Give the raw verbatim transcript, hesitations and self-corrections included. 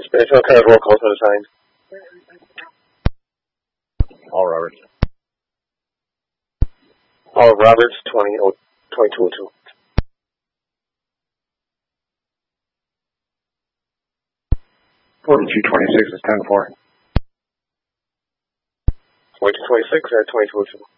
Spiritual card roll call to the sign. All Roberts. All Roberts, twenty oh two oh two. Forty-two twenty-six is ten four. Forty-two twenty-six or twenty-two oh two?